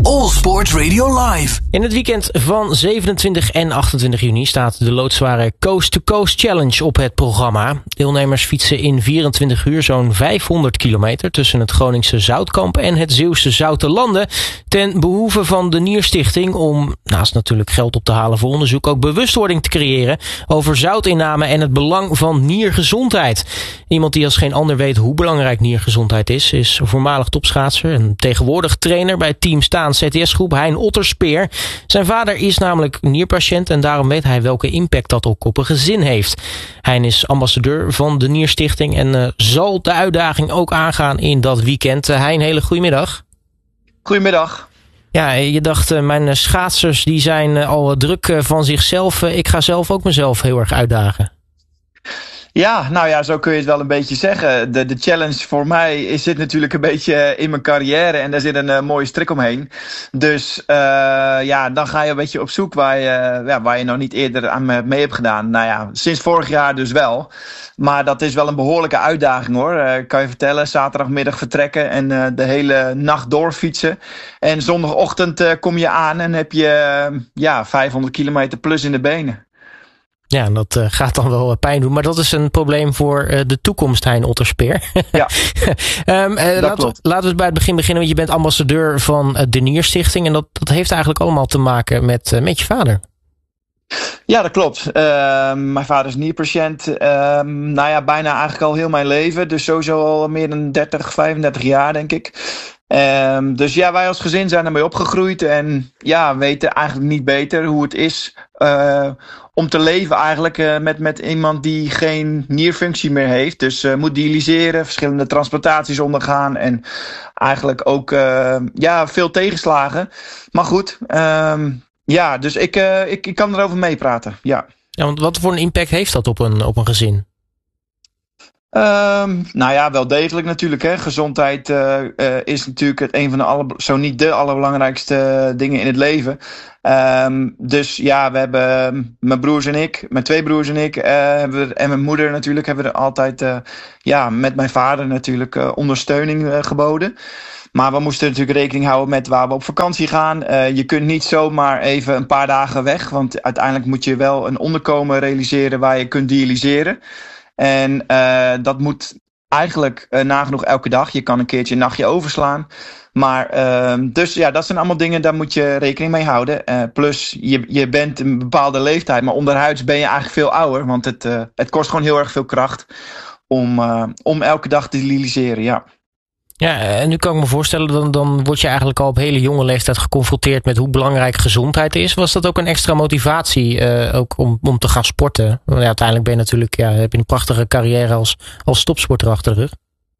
All Sports Radio Live. In het weekend van 27 en 28 juni staat de loodzware Coast to Coast Challenge op het programma. Deelnemers fietsen in 24 uur zo'n 500 kilometer tussen het Groningse Zoutkamp en het Zeeuwse Zoutelanden ten behoeve van de Nierstichting om, naast natuurlijk geld op te halen voor onderzoek, ook bewustwording te creëren over zoutinname en het belang van niergezondheid. Iemand die als geen ander weet hoe belangrijk niergezondheid is voormalig topschaatser en tegenwoordig trainer bij Team Staan CTS-groep Hein Otterspeer. Zijn vader is namelijk nierpatiënt en daarom weet hij welke impact dat ook op een gezin heeft. Hein is ambassadeur van de Nierstichting en zal de uitdaging ook aangaan in dat weekend. Hein, hele goedemiddag. Goedemiddag. Ja, je dacht, mijn schaatsers die zijn al druk van zichzelf. Ik ga zelf ook mezelf heel erg uitdagen. Ja, nou ja, zo kun je het wel een beetje zeggen. De challenge voor mij zit natuurlijk een beetje in mijn carrière en daar zit een mooie strik omheen. Dus dan ga je een beetje op zoek waar je nog niet eerder aan mee hebt gedaan. Nou ja, sinds vorig jaar dus wel. Maar dat is wel een behoorlijke uitdaging hoor. Kan je vertellen, zaterdagmiddag vertrekken en de hele nacht doorfietsen. En zondagochtend kom je aan en heb je 500 kilometer plus in de benen. Ja, en dat gaat dan wel pijn doen. Maar dat is een probleem voor de toekomst, Hein Otterspeer. Ja, laten we bij het begin beginnen. Want je bent ambassadeur van de Nierstichting. En dat heeft eigenlijk allemaal te maken met je vader. Ja, dat klopt. Mijn vader is nierpatiënt. Bijna eigenlijk al heel mijn leven. Dus sowieso al meer dan 35 jaar, denk ik. Dus ja, wij als gezin zijn ermee opgegroeid. En ja, weten eigenlijk niet beter hoe het is om te leven eigenlijk met iemand die geen nierfunctie meer heeft. Dus moet dialyseren, verschillende transplantaties ondergaan. En eigenlijk ook veel tegenslagen. Maar goed, dus ik kan erover meepraten. Ja. Ja, want wat voor een impact heeft dat op een gezin? Wel degelijk natuurlijk. Hè. Gezondheid is natuurlijk een van zo niet de allerbelangrijkste dingen in het leven. Dus ja, we hebben mijn broers en ik, mijn twee broers en ik, en mijn moeder natuurlijk, hebben we er altijd met mijn vader natuurlijk ondersteuning geboden. Maar we moesten natuurlijk rekening houden met waar we op vakantie gaan. Je kunt niet zomaar even een paar dagen weg, want uiteindelijk moet je wel een onderkomen realiseren waar je kunt dialyseren. En dat moet eigenlijk nagenoeg elke dag. Je kan een keertje een nachtje overslaan. Maar dat zijn allemaal dingen, daar moet je rekening mee houden. Plus, je bent een bepaalde leeftijd, maar onderhuids ben je eigenlijk veel ouder. Want het kost gewoon heel erg veel kracht om elke dag te dialyseren, ja. Ja, en nu kan ik me voorstellen, dan word je eigenlijk al op hele jonge leeftijd geconfronteerd met hoe belangrijk gezondheid is. Was dat ook een extra motivatie ook om te gaan sporten? Want ja, uiteindelijk ben je natuurlijk, heb je een prachtige carrière als topsporter achter de rug.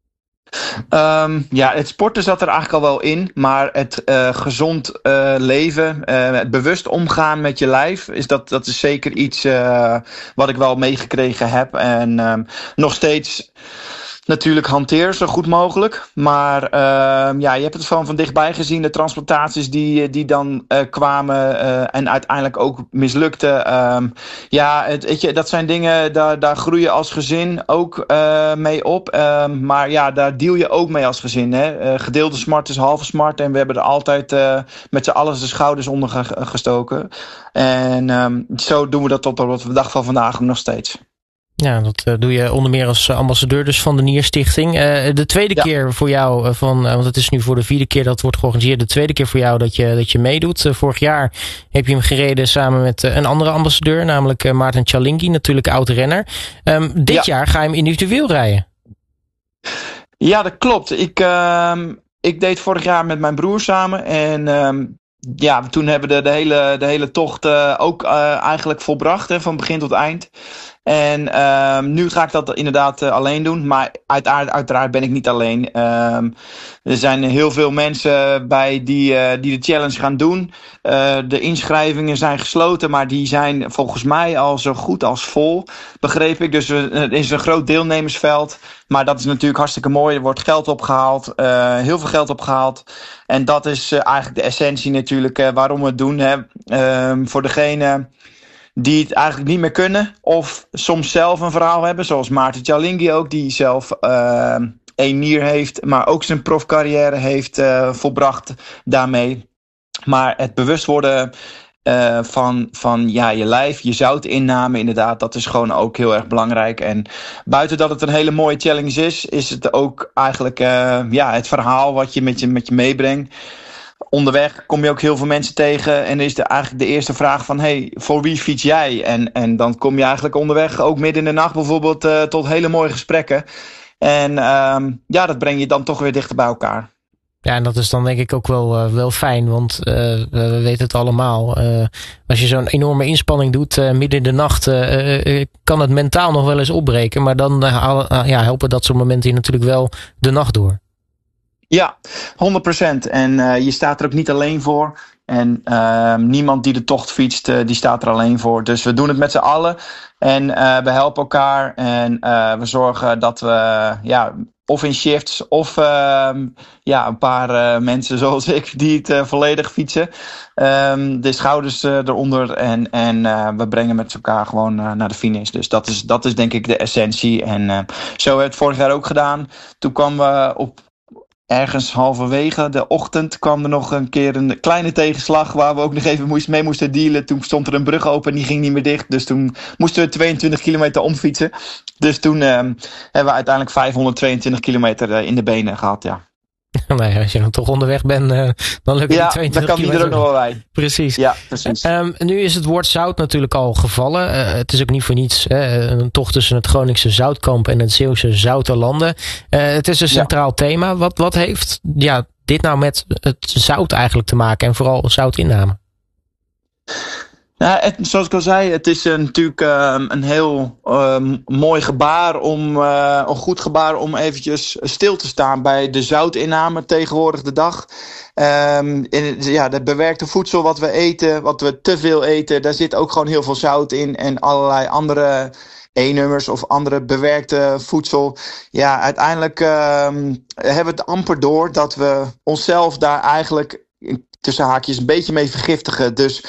Het sporten zat er eigenlijk al wel in, maar het gezond leven, het bewust omgaan met je lijf, dat is zeker iets wat ik wel meegekregen heb. En nog steeds natuurlijk hanteer zo goed mogelijk. Maar je hebt het van dichtbij gezien. De transplantaties die dan kwamen en uiteindelijk ook mislukten. Dat zijn dingen, daar groei je als gezin ook mee op. Maar ja, daar deal je ook mee als gezin. Hè? Gedeelde smart is halve smart. En we hebben er altijd met z'n allen de schouders onder gestoken. En zo doen we dat tot op de dag van vandaag nog steeds. Ja, dat doe je onder meer als ambassadeur dus van de Nierstichting. De tweede keer voor jou, want het is nu voor de 4e keer dat het wordt georganiseerd. De tweede keer voor jou dat je meedoet. Vorig jaar heb je hem gereden samen met een andere ambassadeur, namelijk Maarten Cialinghi, natuurlijk oud-renner. Dit jaar ga je hem individueel rijden. Ja, dat klopt. Ik deed vorig jaar met mijn broer samen en toen hebben we de hele tocht ook eigenlijk volbracht, hè, van begin tot eind. En nu ga ik dat inderdaad alleen doen. Maar uiteraard ben ik niet alleen. Er zijn heel veel mensen bij die de challenge gaan doen. De inschrijvingen zijn gesloten, maar die zijn volgens mij al zo goed als vol, begreep ik. Dus er is een groot deelnemersveld. Maar dat is natuurlijk hartstikke mooi. Er wordt geld opgehaald, heel veel geld opgehaald. En dat is eigenlijk de essentie natuurlijk waarom we het doen. Hè. Voor degene die het eigenlijk niet meer kunnen of soms zelf een verhaal hebben, zoals Maarten Cialinghi ook, die zelf één nier heeft, maar ook zijn profcarrière heeft volbracht daarmee. Maar het bewust worden van je lijf, je zoutinname inderdaad, dat is gewoon ook heel erg belangrijk. En buiten dat het een hele mooie challenge is het ook eigenlijk het verhaal wat je met je meebrengt. Onderweg kom je ook heel veel mensen tegen en is eigenlijk de eerste vraag van hey, voor wie fiets jij? En dan kom je eigenlijk onderweg ook midden in de nacht bijvoorbeeld tot hele mooie gesprekken. En dat breng je dan toch weer dichter bij elkaar. Ja, en dat is dan denk ik ook wel fijn, want we weten het allemaal. Als je zo'n enorme inspanning doet midden in de nacht, kan het mentaal nog wel eens opbreken. Maar dan helpen dat soort momenten je natuurlijk wel de nacht door. Ja, 100%. En je staat er ook niet alleen voor. En niemand die de tocht fietst, die staat er alleen voor. Dus we doen het met z'n allen. En we helpen elkaar. En we zorgen dat we of in shifts of een paar mensen zoals ik die het volledig fietsen. De schouders eronder. En we brengen met elkaar gewoon naar de finish. Dus dat is denk ik de essentie. En zo hebben we het vorig jaar ook gedaan. Toen kwamen we op ergens halverwege de ochtend kwam er nog een keer een kleine tegenslag waar we ook nog even mee moesten dealen. Toen stond er een brug open en die ging niet meer dicht. Dus toen moesten we 22 kilometer omfietsen. Dus toen hebben we uiteindelijk 522 kilometer in de benen gehad, ja. Nee, als je dan toch onderweg bent, dan lukt het 22 dan kan die er ook nog wel bij. Precies. Ja, precies. Nu is het woord zout natuurlijk al gevallen. Het is ook niet voor niets een tocht tussen het Groningse Zoutkamp en het Zeeuwse Zouterlanden. Het is een centraal thema. Wat heeft dit nou met het zout eigenlijk te maken en vooral zoutinname? Nou, zoals ik al zei, het is natuurlijk een heel mooi gebaar een goed gebaar om eventjes stil te staan bij de zoutinname tegenwoordig de dag. Het bewerkte voedsel wat we eten, wat we te veel eten, daar zit ook gewoon heel veel zout in en allerlei andere E-nummers of andere bewerkte voedsel. Ja, uiteindelijk hebben we het amper door dat we onszelf daar eigenlijk tussen haakjes een beetje mee vergiftigen. Dus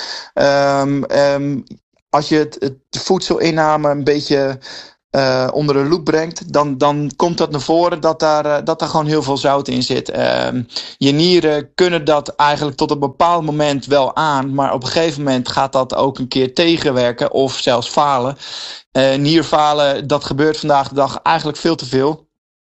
als je het voedselinname een beetje onder de loep brengt, dan komt dat naar voren dat daar gewoon heel veel zout in zit. Je nieren kunnen dat eigenlijk tot een bepaald moment wel aan, maar op een gegeven moment gaat dat ook een keer tegenwerken of zelfs falen. Nierfalen, dat gebeurt vandaag de dag eigenlijk veel te veel.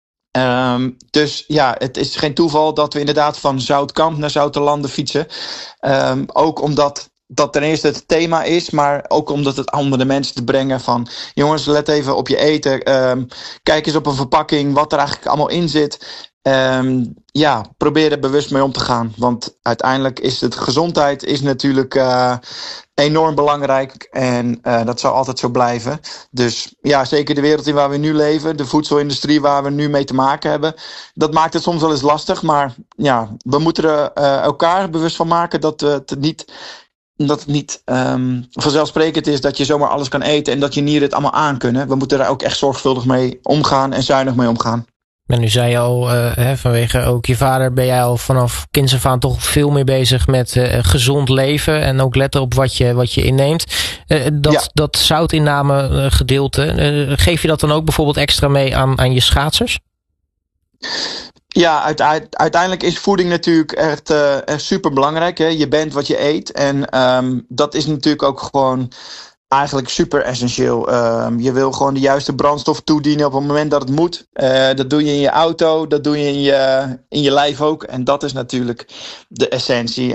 Dus ja, het is geen toeval dat we inderdaad van Zoutkamp naar Zouterlanden fietsen. Ook omdat dat ten eerste het thema is, maar ook omdat het andere mensen te brengen van jongens, let even op je eten. Kijk eens op een verpakking wat er eigenlijk allemaal in zit. Probeer er bewust mee om te gaan. Want uiteindelijk is gezondheid is natuurlijk enorm belangrijk. En dat zal altijd zo blijven. Dus ja, zeker de wereld in waar we nu leven, de voedselindustrie waar we nu mee te maken hebben, dat maakt het soms wel eens lastig. Maar ja, we moeten er elkaar bewust van maken dat het niet vanzelfsprekend is dat je zomaar alles kan eten en dat je nieren het allemaal aankunnen. We moeten daar ook echt zorgvuldig mee omgaan en zuinig mee omgaan. En nu zei je al, vanwege ook je vader ben jij al vanaf kinds af aan toch veel meer bezig met gezond leven en ook letten op wat je inneemt. Dat zoutinname gedeelte, geef je dat dan ook bijvoorbeeld extra mee aan je schaatsers? Ja, uiteindelijk is voeding natuurlijk echt super belangrijk. Hè? Je bent wat je eet en dat is natuurlijk ook gewoon eigenlijk super essentieel. Je wil gewoon de juiste brandstof toedienen op het moment dat het moet. Dat doe je in je auto, dat doe je in je lijf ook. En dat is natuurlijk de essentie.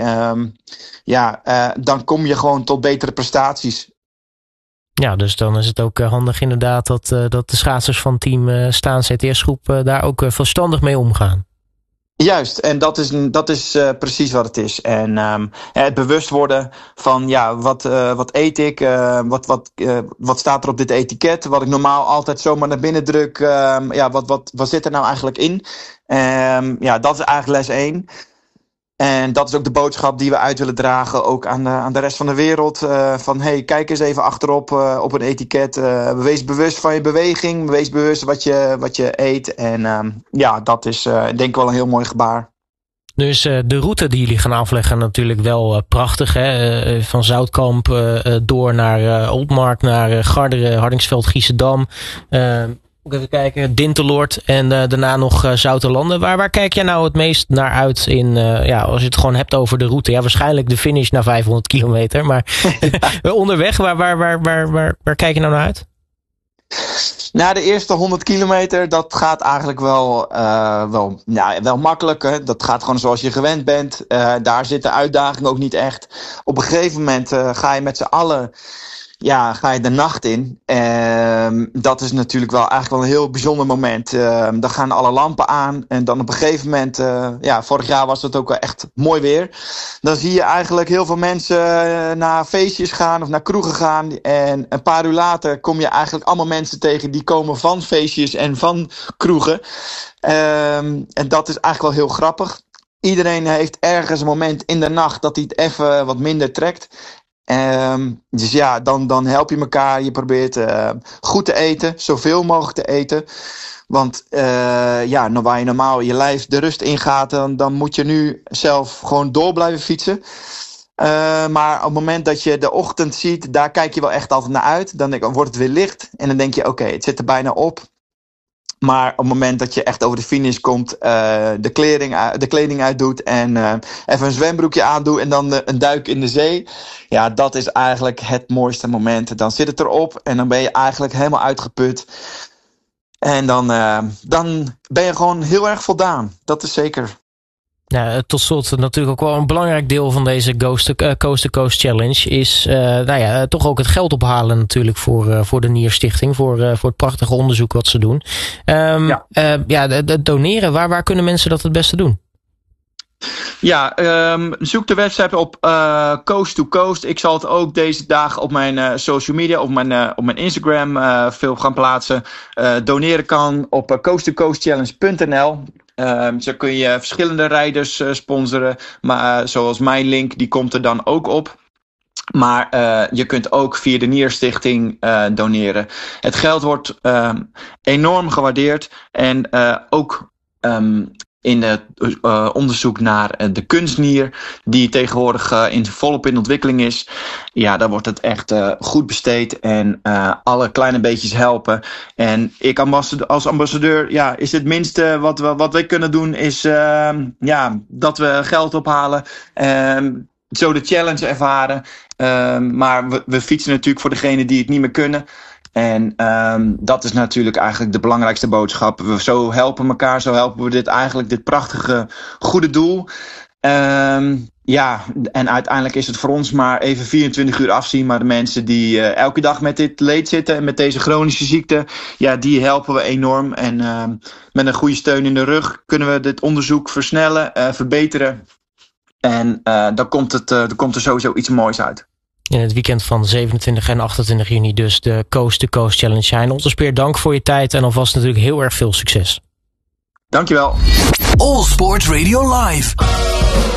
Dan kom je gewoon tot betere prestaties. Ja, dus dan is het ook handig inderdaad dat de schaatsers van team Staan CTS Groep daar ook verstandig mee omgaan. Juist, en dat is precies wat het is. En het bewust worden van wat eet ik, wat staat er op dit etiket, wat ik normaal altijd zomaar naar binnen druk, wat zit er nou eigenlijk in? Dat is eigenlijk les 1. En dat is ook de boodschap die we uit willen dragen, ook aan de rest van de wereld. Van hey, kijk eens even achterop op een etiket. Wees bewust van je beweging. Wees bewust wat je eet. En dat is denk ik wel een heel mooi gebaar. Nu is de route die jullie gaan afleggen natuurlijk wel prachtig. Hè? Van Zoutkamp door naar Oldmark, naar Garderen, Hardingsveld, Giessendam. Even kijken, Dinteloord en daarna nog Zoutelanden. Waar kijk jij nou het meest naar uit in, als je het gewoon hebt over de route? Ja, waarschijnlijk de finish na 500 kilometer, maar onderweg, waar kijk je nou naar uit? Na de eerste 100 kilometer, dat gaat eigenlijk wel makkelijk. Hè? Dat gaat gewoon zoals je gewend bent. Daar zit de uitdaging ook niet echt. Op een gegeven moment ga je met z'n allen ga je de nacht in. Dat is natuurlijk wel eigenlijk wel een heel bijzonder moment. Dan gaan alle lampen aan. En dan op een gegeven moment, vorig jaar was het ook wel echt mooi weer. Dan zie je eigenlijk heel veel mensen naar feestjes gaan of naar kroegen gaan. En een paar uur later kom je eigenlijk allemaal mensen tegen die komen van feestjes en van kroegen. En dat is eigenlijk wel heel grappig. Iedereen heeft ergens een moment in de nacht dat hij het even wat minder trekt. Dus ja, dan help je elkaar. Je probeert goed te eten, zoveel mogelijk te eten. Want waar je normaal je lijf de rust ingaat, dan moet je nu zelf gewoon door blijven fietsen. Maar op het moment dat je de ochtend ziet, daar kijk je wel echt altijd naar uit. Dan wordt het weer licht en dan denk je, oké, het zit er bijna op. Maar op het moment dat je echt over de finish komt, de kleding uitdoet en even een zwembroekje aandoet en dan een duik in de zee. Ja, dat is eigenlijk het mooiste moment. Dan zit het erop en dan ben je eigenlijk helemaal uitgeput. En dan ben je gewoon heel erg voldaan. Dat is zeker. Nou, tot slot natuurlijk ook wel een belangrijk deel van deze Coast to Coast Challenge is toch ook het geld ophalen natuurlijk voor de Nierstichting, voor het prachtige onderzoek wat ze doen. Doneren, waar kunnen mensen dat het beste doen? Ja, zoek de website op Coast to Coast. Ik zal het ook deze dagen op mijn social media, op mijn Instagram veel gaan plaatsen. Doneren kan op coasttocoastchallenge.nl. Zo kun je verschillende rijders sponsoren. Maar zoals mijn link, die komt er dan ook op. Maar je kunt ook via de Nierstichting doneren. Het geld wordt enorm gewaardeerd. En ook in het onderzoek naar de kunstnier, die tegenwoordig volop in ontwikkeling is. Ja, daar wordt het echt goed besteed en alle kleine beetjes helpen. En ik als ambassadeur, is het minste wat wij kunnen doen, is dat we geld ophalen. Zo de challenge ervaren. Maar we fietsen natuurlijk voor degenen die het niet meer kunnen. En dat is natuurlijk eigenlijk de belangrijkste boodschap. Zo helpen elkaar, zo helpen we dit prachtige goede doel. En uiteindelijk is het voor ons maar even 24 uur afzien. Maar de mensen die elke dag met dit leed zitten en met deze chronische ziekte, die helpen we enorm. En met een goede steun in de rug kunnen we dit onderzoek versnellen, verbeteren. En dan komt er sowieso iets moois uit. In het weekend van 27 en 28 juni dus de Coast to Coast Challenge. Hein Otterspeer, dank voor je tijd en alvast natuurlijk heel erg veel succes. Dankjewel. All Sports Radio Live.